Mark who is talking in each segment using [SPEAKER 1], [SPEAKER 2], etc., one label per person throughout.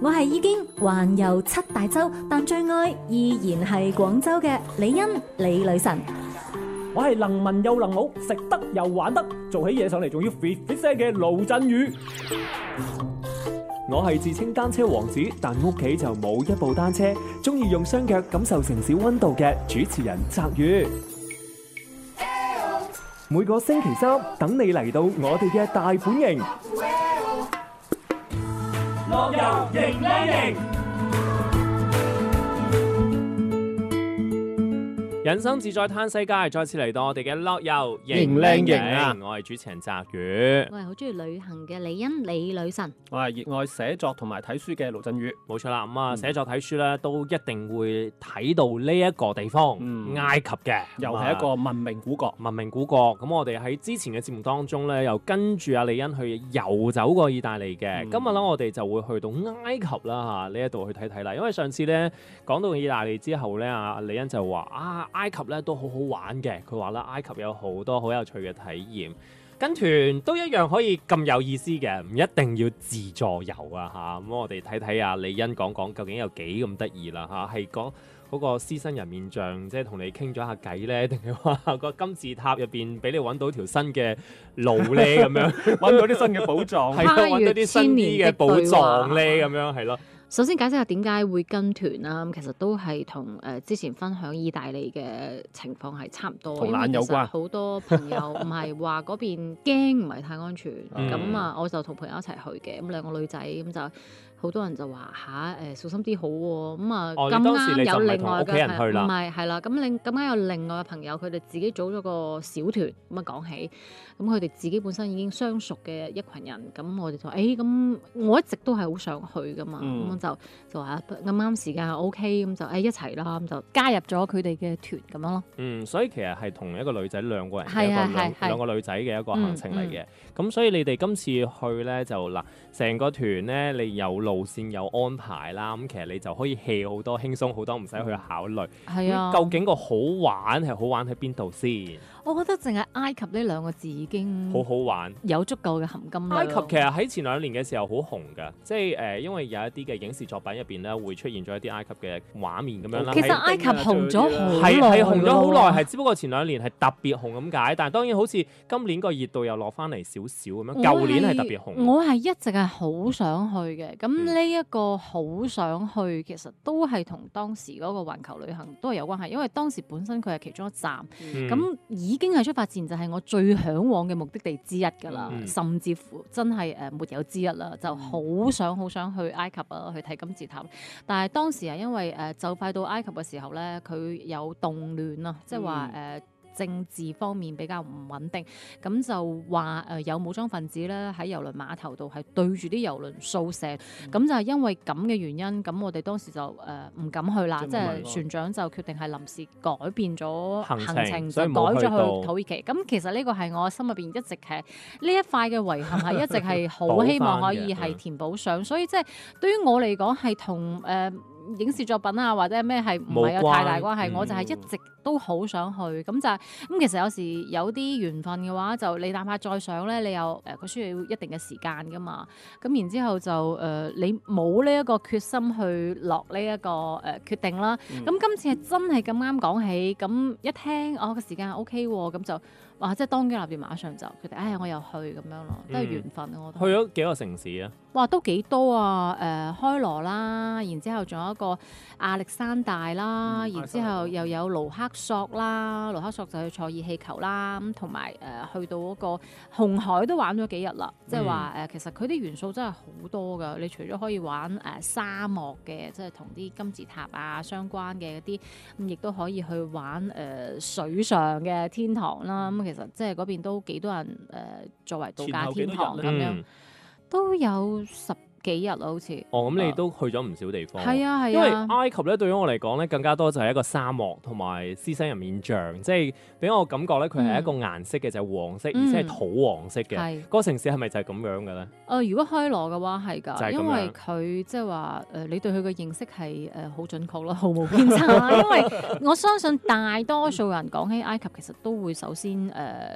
[SPEAKER 1] 我係已經環遊7大洲，但最愛依然係廣州嘅李欣李女神。
[SPEAKER 2] 我係能文又能武，食得又玩得，做起嘢上嚟仲要 fit 聲嘅盧振宇。
[SPEAKER 3] 我係自稱單車王子，但屋企就冇一部單車，中意用雙腳感受城市溫度嘅主持人澤宇。每個星期三等你嚟到我哋嘅大本營，
[SPEAKER 2] 樂遊型靚型。
[SPEAKER 4] 人生自在嘆世界，再次嚟到我哋嘅樂遊
[SPEAKER 5] 型靚型啊！
[SPEAKER 4] 我係主持人澤宇，
[SPEAKER 1] 我係好中意旅行嘅李欣李女神。
[SPEAKER 5] 我係熱愛寫作同埋睇書嘅盧振宇。
[SPEAKER 4] 冇錯啦。咁啊，寫作睇書咧都一定會睇到呢一個地方，埃及嘅，
[SPEAKER 5] 又係一個文明古國。
[SPEAKER 4] 文明古國。咁我哋喺之前嘅節目當中咧，又跟住阿李欣去遊走過意大利嘅。今日咧，我哋就會去到埃及啦嚇，呢一度去睇睇啦。因為上次咧講到意大利之後咧，阿李欣就話埃及咧都好好玩嘅，佢話啦埃及有好多好有趣嘅體驗，跟團都一樣可以咁有意思嘅，唔一定要自助遊啊嚇。咁我哋睇睇阿李欣講究竟有幾咁得意啦嚇，係講嗰個獅身人面像，即係同你傾咗下偈咧，定係話個金字塔入邊俾你揾到條新嘅路咧咁樣，
[SPEAKER 5] 揾到啲新嘅寶藏，
[SPEAKER 4] 係咯，揾到啲新啲嘅寶藏咧咁樣，係咯。
[SPEAKER 6] 首先解釋下點解會跟團啦，其實都係同之前分享意大利嘅情況係差唔多，
[SPEAKER 5] 同懶有關。
[SPEAKER 6] 好多朋友唔係話嗰邊驚唔係太安全，咁啊我就同朋友一齊去嘅，咁兩個女仔咁就好多人就話小心啲好喎，咁啊咁啱有另外嘅唔係啦，咁啱有另外嘅朋友佢哋自己組咗個小團，咁啊講起，咁佢哋自己本身已經相熟嘅一群人，咁我哋就話咁我一直都係好想去噶嘛，就話啱啱時間係 OK， 咁就一齊啦，咁就加入咗佢哋嘅團咁樣咯。
[SPEAKER 4] 所以其實係同一個女仔兩個人兩個女仔嘅一個行程嚟嘅。咁所以你哋今次去咧就嗱，成個團咧你有路線有安排啦，咁其實你就可以 hea 好多，輕鬆好多，唔使去考慮。
[SPEAKER 6] 係啊，
[SPEAKER 4] 究竟個好玩係好玩喺邊度先？
[SPEAKER 6] 我覺得淨係埃及呢兩個字已經
[SPEAKER 4] 好好玩，
[SPEAKER 6] 有足夠嘅含金量。
[SPEAKER 4] 埃及其實喺前2年嘅時候好紅㗎，即係因為有一啲嘅影視作品入邊咧會出現咗一啲埃及嘅畫面咁樣啦。
[SPEAKER 6] 其實埃及紅咗好耐，
[SPEAKER 4] 係紅咗好耐，係只不過前2年係特別紅咁解。但係當然好似今年個熱度又落翻嚟少少咁樣，舊年係特別紅。
[SPEAKER 6] 我係一直係好想去嘅，咁呢一個好想去其實都係同當時嗰個環球旅行都係有關係，因為當時本身佢係其中一站，咁已經係出發前就係我最嚮往嘅目的地之一㗎啦，甚至乎真係沒有之一啦，就好想去埃及啊，去睇金字塔。但係當時係因為就快到埃及嘅時候咧，佢有動亂啊，即係話政治方面比較唔穩定，咁就話有武裝分子咧喺郵輪碼頭度係對住啲郵輪掃射，咁就係因為咁嘅原因，咁我哋當時就唔敢去啦，即係船長就決定係臨時改變咗行程，就改咗去土耳其。咁其實呢個係我心入邊一直係呢一塊嘅遺憾，係一直係好希望可以係填補上，所以即係對於我嚟講係同影視作品啊或者咩係唔係有太大關係，我就係一直都好想去，咁其實有時有啲緣分嘅話，就你哪怕再想咧，你又佢需要一定嘅時間噶嘛，咁然之後就你冇呢一個決心去落呢一個決定啦。咁今次係真係咁啱講起，咁一聽個時間係 OK 喎，咁就哇即係當機立斷，馬上就決定我又去咁樣咯，都係緣分我覺得。
[SPEAKER 4] 去咗幾個城市啊？
[SPEAKER 6] 哇，都幾多啊！開羅啦，然之後仲有一個亞歷山大啦，然之後又有盧克索啦，盧克索就去坐熱氣球啦，咁同埋去到嗰個紅海都玩咗幾日啦，即係話其實佢啲元素真係好多㗎。你除咗可以玩沙漠嘅，即係同啲金字塔啊相關嘅一啲，咁亦都可以去玩水上嘅天堂啦。咁其實即係嗰邊都幾多人作為度假天堂咁樣。都有10幾日啦，好似。
[SPEAKER 4] 咁你都去咗唔少地方。
[SPEAKER 6] 係啊，
[SPEAKER 4] 因為埃及咧對於我嚟講咧，更加多就係一個沙漠同埋獅身人面像，即係俾我感覺咧，佢係一個顏色嘅就係黃色，而且係土黃色嘅。個城市係咪就係咁樣嘅咧？
[SPEAKER 6] 如果開羅嘅話係㗎，
[SPEAKER 4] 因
[SPEAKER 6] 為佢即係話你對佢嘅認識係好準確咯，毫無偏差啦。因為我相信大多數人講起埃及，其實都會首先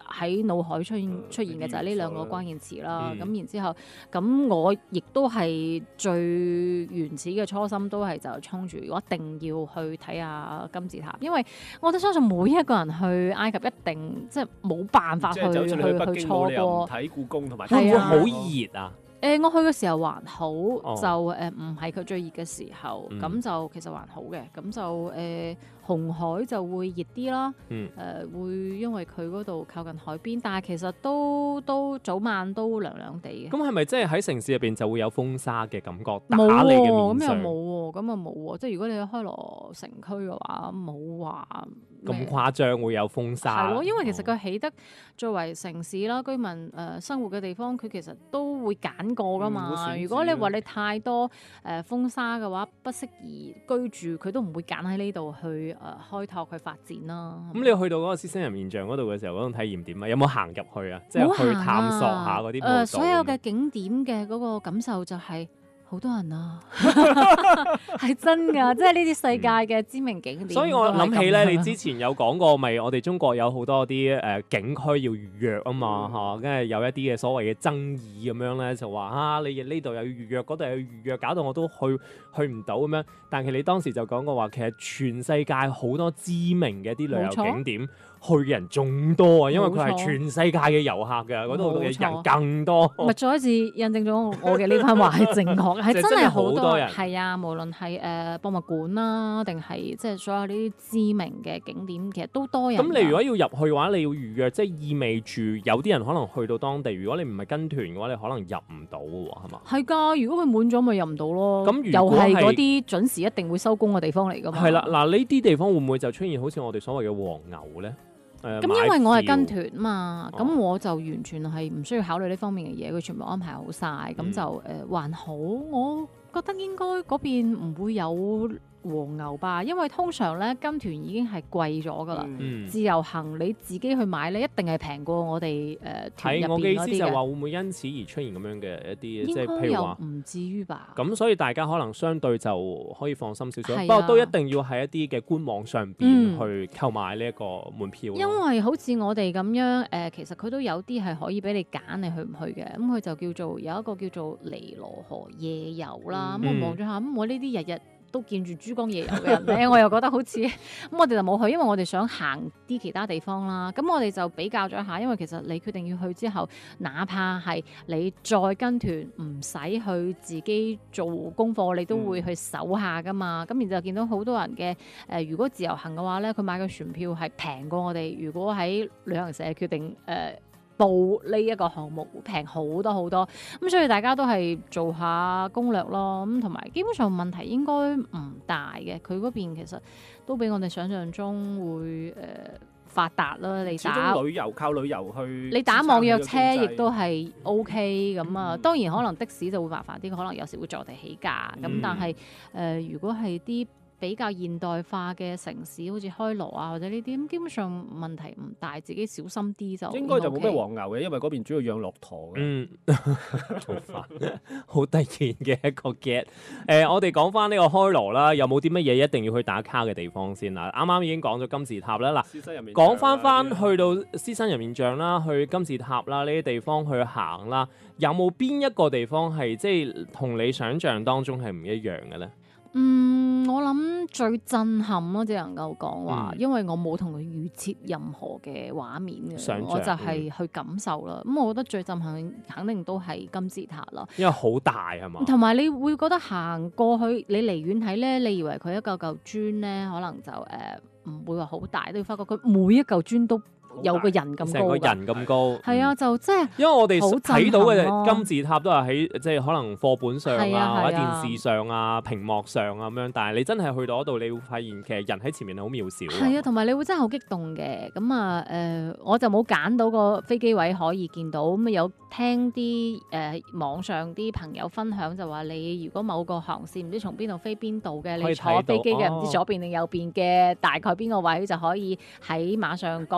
[SPEAKER 6] 喺腦海出現嘅就係呢兩個關鍵詞啦。咁然之後，咁我亦都係最原始嘅初心都係就衝住，我一定要去睇下金字塔，因為我都相信每一個人去埃及一定即係冇辦法去錯過
[SPEAKER 5] 睇故宮同埋
[SPEAKER 4] 會唔會好熱啊？
[SPEAKER 6] 我去嘅時候還好，就唔係佢最熱嘅時候，咁就其實還好嘅，咁就紅海就會熱啲啦，會因為佢嗰度靠近海邊，但係其實都早晚都涼涼地嘅。
[SPEAKER 4] 咁係咪即係喺城市入邊就會有風沙嘅感覺打
[SPEAKER 6] 冇
[SPEAKER 4] 你嘅
[SPEAKER 6] 喎，咁
[SPEAKER 4] 面上？
[SPEAKER 6] 又冇喎，咁又冇喎，即係如果你去開羅城區嘅話，冇話
[SPEAKER 4] 咁誇張會有風沙？
[SPEAKER 6] 係咯，因為其實佢起得作為城市啦，居民生活嘅地方，佢其實都會揀過噶嘛。如果你話你太多風沙嘅話，不適宜居住，佢都唔會揀喺呢度去開拓去發展啦。
[SPEAKER 4] 咁你去到嗰個獅身人面像嗰度嘅時候，嗰種體驗點啊？有冇行入去啊？即係去探索下嗰啲步道。
[SPEAKER 6] 所有嘅景點嘅嗰個感受就係好多人啊，係真㗎，即係呢啲世界嘅知名景點。
[SPEAKER 4] 所以我諗起咧，你之前有講過，咪我哋中國有好多啲景區要預約啊嘛嚇，跟住有一啲嘅所謂嘅爭議咁樣咧，就話你呢度又要預約，嗰度又要預約，搞到我都去唔到咁樣。但係你當時就講過話，其實全世界好多知名嘅啲旅遊景點。去嘅人仲多啊，因為佢係全世界嘅遊客㗎，嗰度嘅人更多。
[SPEAKER 6] 咪再一次印證咗我嘅呢番話係正確，係真係好多人。係啊，無論係博物館啦，定係即係所有呢啲知名嘅景點，其實都多人。
[SPEAKER 4] 咁你如果要入去嘅話，你要預約，即係意味住有啲人可能去到當地，如果你唔係跟團嘅話，你可能入唔到嘅喎，係嘛？
[SPEAKER 6] 係㗎，如果佢滿咗，咪入唔到咯。
[SPEAKER 4] 咁
[SPEAKER 6] 又係嗰啲準時一定會收工嘅地方嚟㗎嘛。
[SPEAKER 4] 係啦，嗱呢啲地方會唔會就出現好似我哋所謂嘅黃牛咧？
[SPEAKER 6] 咁因為我係跟團嘛，咁我就完全係唔需要考慮呢方面嘅嘢，佢全部安排好晒，咁就還好。我覺得應該嗰邊唔會有黃牛吧，因為通常咧跟團已經係貴咗㗎啦。自由行你自己去買咧，一定係平過我哋團入邊嗰啲嘅。
[SPEAKER 4] 我嘅意思就係話會唔會因此而出現咁樣嘅一啲，即係譬如話
[SPEAKER 6] 唔至於吧？
[SPEAKER 4] 咁所以大家可能相對就可以放心少少，不過都一定要喺一啲嘅官網上邊去購買呢一個門票。
[SPEAKER 6] 因為好似我哋咁樣其實佢都有啲係可以俾你揀，你去唔去嘅。咁佢就叫做有一個叫做尼羅河夜遊啦。咁我望咗下，咁我呢啲日日都見住珠江夜遊嘅人咧，我又覺得好似咁，我哋就冇去，因為我哋想行啲其他地方啦。咁我哋就比較咗一下，因為其實你決定要去之後，哪怕係你再跟團，唔使去自己做功課，你都會去搜下噶嘛。咁然之後見到好多人嘅如果自由行嘅話咧，佢買嘅船票係平過我哋。如果喺旅行社決定報呢一個項目平好多好多，咁所以大家都係做下攻略咯，咁同埋基本上問題應該唔大嘅，佢嗰邊其實都比我哋想象中會發達啦。你打
[SPEAKER 5] 靠旅遊去，
[SPEAKER 6] 你打網約車亦都係 OK 咁啊。當然可能的士就會麻煩啲，可能有時會坐地起價咁，但係如果係啲比較現代化嘅城市，好似開羅啊或者呢啲，咁基本上問題唔大，自己小心啲就
[SPEAKER 5] 應該就冇咩黃牛嘅，因為嗰邊主要養駱駝嘅。
[SPEAKER 4] 好煩，好突然嘅一個 get。我哋講翻呢個開羅啦，有冇啲乜嘢一定要去打卡嘅地方先啊？啱啱已經講咗金字塔啦，嗱，講翻去到獅身人面像啦，去金字塔啦呢啲地方去行啦，有冇邊一個地方係即係同你想象當中係唔一樣嘅咧？
[SPEAKER 6] 我諗最震撼咯，只能夠講話，因為我冇同佢預設任何嘅畫面嘅，我就係去感受啦。咁我覺得最震撼肯定都係金字塔啦，
[SPEAKER 4] 因為好大係嘛，
[SPEAKER 6] 同埋你會覺得行過去，你離遠睇咧，你以為佢一嚿嚿磚咧，可能就唔會話好大，都要發覺佢每一嚿磚都有個人咁高，
[SPEAKER 4] 成個人咁高，
[SPEAKER 6] 係啊，就即係
[SPEAKER 4] 因為我哋睇到嘅金字塔都係喺即係可能課本上啊，或者電視上啊、屏幕上啊咁樣，但係你真係去到嗰度，你會發現其實人喺前面係好渺小。
[SPEAKER 6] 係啊，同埋你會真係好激動嘅。咁啊我就冇揀到個飛機位可以見到，咁有聽啲網上啲朋友分享就話，你如果某個航線唔知從邊度飛邊度嘅，你坐飛機嘅唔知左邊定右邊嘅，大概邊個位就可以喺馬上降落開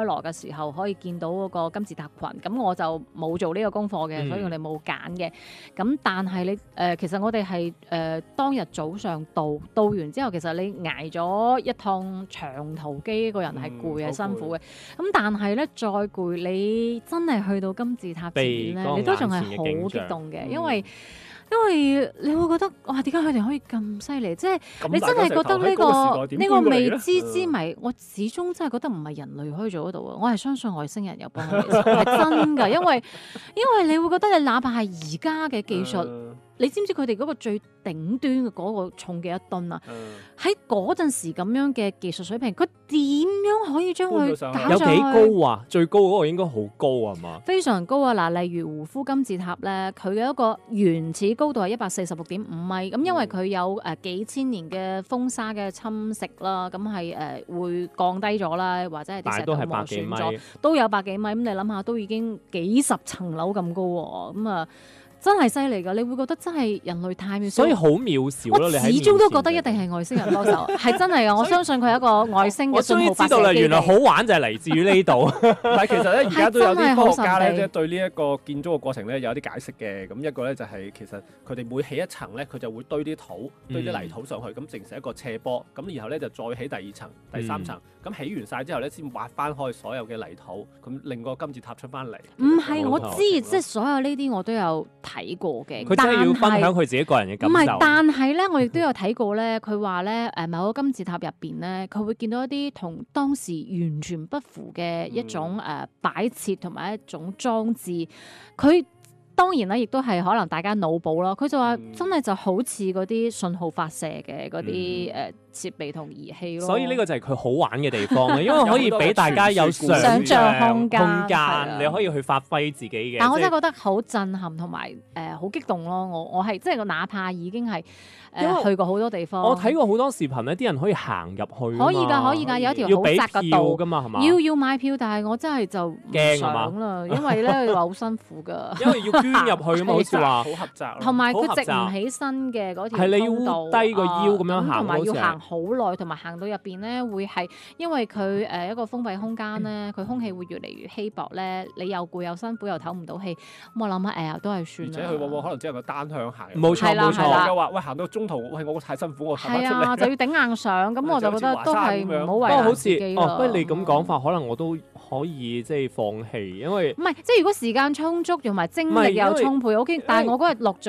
[SPEAKER 6] 開羅嘅時候可以見到嗰個金字塔群，咁我就冇做呢個功課嘅，所以我哋冇揀嘅。咁但係你其實我哋係當日早上到完之後，其實你捱咗一趟長途機，個人係攰係辛苦嘅。咁但係咧再攰，你真係去到金字塔前面咧，你都仲係好激動嘅，因為你會覺得哇，點解佢哋可以咁犀利？即係你真係覺得呢個未知之謎，我始終真係覺得唔係人類可以做得到啊！我係相信外星人有幫我哋，係真㗎，因為你會覺得你哪怕係而家嘅技術。你知唔知佢哋嗰個最頂端嘅嗰個重幾多噸啊？喺嗰陣時咁樣嘅技術水平，佢點樣可以將佢搞上去？
[SPEAKER 4] 有幾高啊？最高嗰個應該好高啊嘛？
[SPEAKER 6] 非常高啊！嗱，例如胡夫金字塔咧，佢嘅一個原始高度係146.5米，咁因為佢有幾千年嘅風沙嘅侵蝕啦，咁係會降低咗啦，或者係啲石頭磨損咗，都有百幾米。咁你諗下，都已經幾十層樓咁高喎，咁啊〜真係犀利㗎！你會覺得真係人類太渺小，
[SPEAKER 4] 所以好渺小咯。你
[SPEAKER 6] 始終都覺得一定係外星人幫手，係真係啊！我相信佢係一個外星嘅信號發射基地。我終於知道啦，
[SPEAKER 4] 原來好玩就係嚟自於呢度。
[SPEAKER 5] 但係其實咧，而家都有啲科學家咧，即係對呢一個建築嘅過程咧有啲解釋嘅。咁一個咧就係其實佢哋每起一層咧，佢就會堆啲土、堆啲泥土上去，咁形成一個斜坡。咁然後咧就再起第二層、第三層。咁起完晒之後咧，先挖翻開所有嘅泥土，咁令個金字塔出翻嚟。
[SPEAKER 6] 唔係，我知，即係所有呢啲我都有睇過嘅。
[SPEAKER 4] 佢真係要分享佢自己個人嘅感受。
[SPEAKER 6] 唔係，但係咧，我亦都有睇過咧。佢話咧，某個金字塔入邊咧，佢會見到一啲同當時完全不符嘅一種擺設同埋一種裝置。佢當然啦，亦都係可能大家腦補咯。佢就話真係就好似嗰啲信號發射嘅嗰啲設備同儀器咯。
[SPEAKER 4] 所以呢個就係佢好玩嘅地方，因為可以俾大家有想像空間，你可以去發揮自己嘅。
[SPEAKER 6] 但我真係覺得好震撼同埋好激動咯！我係即係哪怕已經係去過好多地方。
[SPEAKER 4] 我睇過好多視頻咧，啲人可以行入去。
[SPEAKER 6] 可以㗎，有一條好窄嘅道㗎嘛，係嘛？要買票，但係我真係就唔想啦，因為咧佢話好辛苦㗎。
[SPEAKER 4] 因為要捐入去啊嘛，好似話
[SPEAKER 5] 好狹窄，
[SPEAKER 6] 同埋佢直唔起身嘅嗰條通道，
[SPEAKER 4] 係你要低個腰咁樣行，
[SPEAKER 6] 同埋要行好耐，同埋行到入邊咧會係因為佢一個封閉空間咧，佢空氣會越嚟越稀薄咧，你又攰又辛苦又唞唔到氣，咁我諗下都係算啦。
[SPEAKER 5] 而且佢往往可能只係個單向行。
[SPEAKER 4] 冇錯冇錯。
[SPEAKER 5] 又話喂行到中途，喂我太辛苦，我行翻出嚟。
[SPEAKER 6] 係啊，就要頂硬上，咁我就覺得都係唔好為難自己咯。
[SPEAKER 4] 不過你咁講法，可能我都可以即係放棄，因為
[SPEAKER 6] 唔係即係如果時間充足同埋精力又充沛，OK。但係我嗰日落